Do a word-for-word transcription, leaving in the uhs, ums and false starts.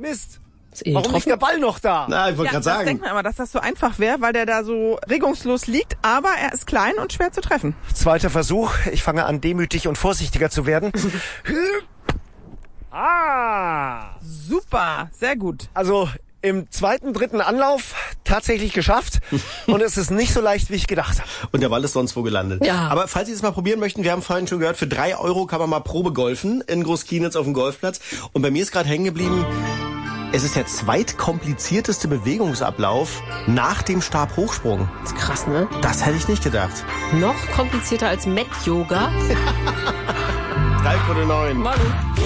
Mist. Ist eh Warum liegt der Ball noch da? Na, ich wollte Ja, gerade das sagen. denkt man immer, dass das so einfach wäre, weil der da so regungslos liegt, aber er ist klein und schwer zu treffen. Zweiter Versuch. Ich fange an, demütig und vorsichtiger zu werden. Ah! Super, sehr gut. Also im zweiten, dritten Anlauf tatsächlich geschafft. Und es ist nicht so leicht, wie ich gedacht habe. Und der Ball ist sonst wo gelandet. Ja. Aber falls Sie es mal probieren möchten, wir haben vorhin schon gehört, für drei Euro kann man mal Probe golfen in Großkienitz auf dem Golfplatz. Und bei mir ist gerade hängen geblieben, es ist der zweitkomplizierteste Bewegungsablauf nach dem Stabhochsprung. Das ist krass, ne? Das hätte ich nicht gedacht. Noch komplizierter als Mat-Yoga. Drei Viertel neun. Manu.